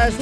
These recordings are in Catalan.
les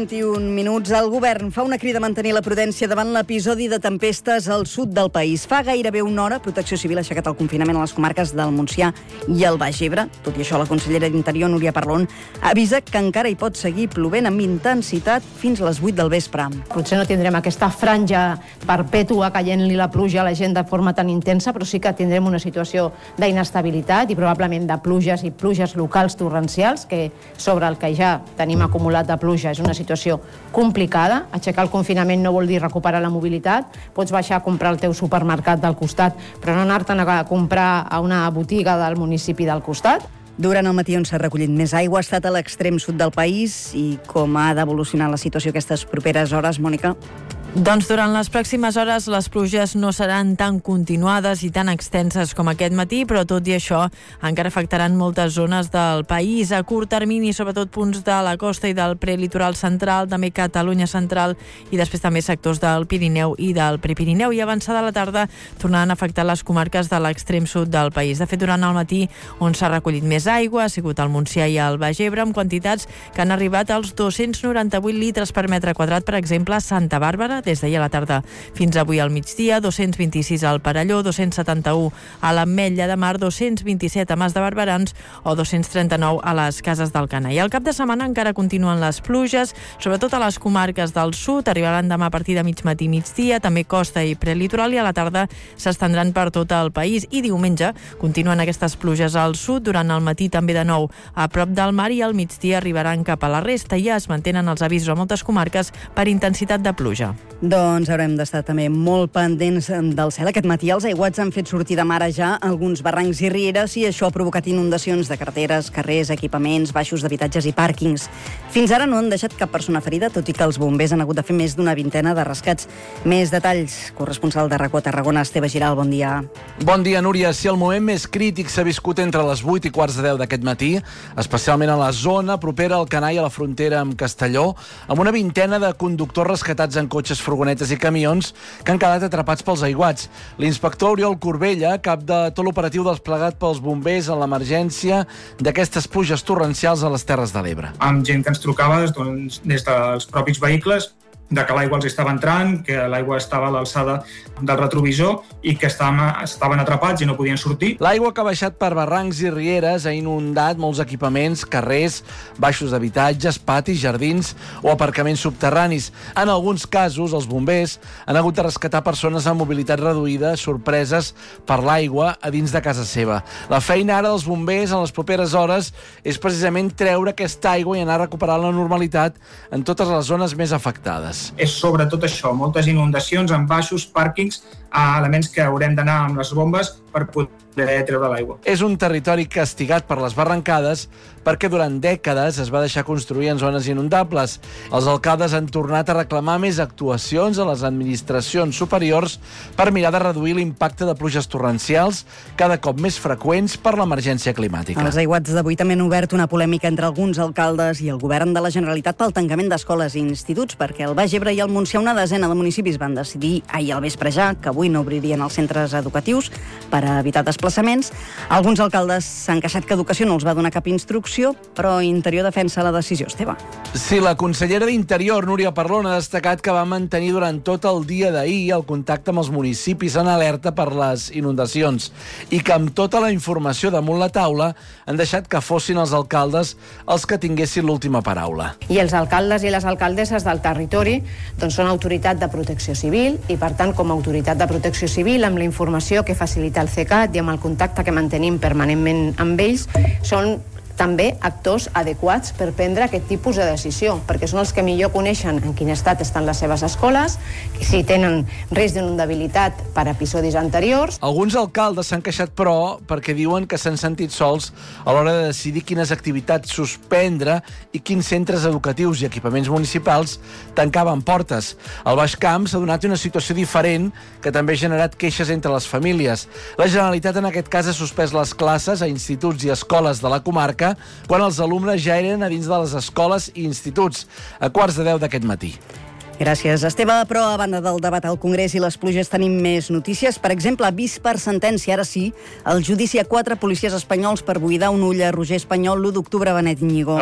2:21. El govern fa una crida a mantenir la prudència davant l'episodi de tempestes al sud del país. Fa gairebé una hora, Protecció Civil ha aixecat el confinament a les comarques del Montsià i el Baix Ebre. Tot i això, la consellera d'Interior, Núria Parlon, avisa que encara hi pot seguir plovent amb intensitat fins a les 8 del vespre. Potser no tindrem aquesta franja perpètua caient-li la pluja a la gent de forma tan intensa, però sí que tindrem una situació d'inestabilitat i probablement de pluges i pluges locals torrencials, que sobre el que ja tenim acumulat de pluja és una situació complicada. Aixecar el confinament no vol dir recuperar la mobilitat. Pots baixar a comprar el teu supermercat del costat, però no anar-te'n a comprar a una botiga del municipi del costat. Durant el matí on s'ha recollit més aigua ha estat a l'extrem sud del país. I com ha d'evolucionar la situació aquestes properes hores, Mònica? Doncs durant les pròximes hores les pluges no seran tan continuades i tan extenses com aquest matí, però tot i això encara afectaran moltes zones del país. A curt termini, sobretot punts de la costa i del prelitoral central, també Catalunya central i després també sectors del Pirineu i del Prepirineu. I avançada la tarda tornaran a afectar les comarques de l'extrem sud del país. De fet, durant el matí on s'ha recollit més aigua ha sigut al Montsià i al Baix Ebre, amb quantitats que han arribat als 298 litres per metre quadrat, per exemple, a Santa Bàrbara, des d'ahir a la tarda fins avui al migdia, 226 al Perelló, 271 a l'Ametlla de Mar, 227 a Mas de Barberans o 239 a les Cases d'Alcanar. I al cap de setmana encara continuen les pluges, sobretot a les comarques del sud, arribaran demà a partir de mig matí i migdia, també costa i prelitoral, i a la tarda s'estendran per tot el país. I diumenge continuen aquestes pluges al sud, durant el matí també de nou a prop del mar, i al migdia arribaran cap a la resta. Ja es mantenen els avisos a moltes comarques per intensitat de pluja. Doncs haurem d'estar també molt pendents del cel. Aquest matí els aiguats han fet sortir de mar ja alguns barrancs i rieres, i això ha provocat inundacions de carreteres, carrers, equipaments, baixos d'habitatges i pàrquings. Fins ara no han deixat cap persona ferida, tot i que els bombers han hagut de fer més d'una vintena de rescats. Més detalls, corresponsal de RAC1 a Tarragona, Esteve Giral, bon dia. Bon dia, Núria. Si el moment més crític s'ha viscut entre les 8 i quarts de 10 d'aquest matí, especialment a la zona propera al Canà i a la frontera amb Castelló, amb una vintena de conductors rescatats en cotxes, furgonetes i camions que han quedat atrapats pels aiguats. L'inspector Oriol Corbella, cap de tot l'operatiu desplegat pels bombers en l'emergència d'aquestes pluges torrencials a les Terres de l'Ebre. Amb gent que ens trucava des dels propis vehicles de que l'aigua els estava entrant, que l'aigua estava a l'alçada del retrovisor i que estaven atrapats i no podien sortir. L'aigua que ha baixat per barrancs i rieres ha inundat molts equipaments, carrers, baixos d'habitatges, patis, jardins o aparcaments subterranis. En alguns casos, els bombers han hagut de rescatar persones amb mobilitat reduïda, sorpreses per l'aigua a dins de casa seva. La feina ara dels bombers en les properes hores és precisament treure aquesta aigua i anar recuperant la normalitat en totes les zones més afectades. És sobretot això, moltes inundacions en baixos, pàrquings, elements que haurem d'anar amb les bombes per poder treure l'aigua. És un territori castigat per les barrancades perquè durant dècades es va deixar construir en zones inundables. Els alcaldes han tornat a reclamar més actuacions a les administracions superiors per mirar de reduir l'impacte de pluges torrencials cada cop més freqüents per l'emergència climàtica. Els aiguats d'avui també han obert una polèmica entre alguns alcaldes i el govern de la Generalitat pel tancament d'escoles i instituts, perquè al Baix Ebre i al Montsià una desena de municipis van decidir ahir al vespre ja que avui no obririen els centres educatius per a evitar desplaçaments. Alguns alcaldes s'han queixat que Educació no els va donar cap instrucció, però Interior defensa la decisió. Esteve. Sí, la consellera d'Interior, Núria Parlon, ha destacat que va mantenir durant tot el dia d'ahir el contacte amb els municipis en alerta per les inundacions i que amb tota la informació damunt la taula han deixat que fossin els alcaldes els que tinguessin l'última paraula. I els alcaldes i les alcaldesses del territori doncs són autoritat de protecció civil i, per tant, com a autoritat de protecció civil, amb la informació que facilita el CECAT i amb el contacte que mantenim permanentment amb ells, són també actors adequats per prendre aquest tipus de decisió, perquè són els que millor coneixen en quin estat estan les seves escoles, si tenen risc d'inundabilitat per episodis anteriors. Alguns alcaldes s'han queixat, però, perquè diuen que s'han sentit sols a l'hora de decidir quines activitats suspendre i quins centres educatius i equipaments municipals tancaven portes. Al Baix Camp s'ha donat una situació diferent que també ha generat queixes entre les famílies. La Generalitat en aquest cas ha suspès les classes a instituts i escoles de la comarca quan els alumnes ja eren a dins de les escoles i instituts, a quarts de 10 d'aquest matí. Gràcies, Esteve. Però a banda del debat al Congrés i les pluges tenim més notícies. Per exemple, vist per sentència, ara sí, el judici a 4 policies espanyols per buidar un ull a Roger Espanyol l'1 d'octubre a Benet Íñigo.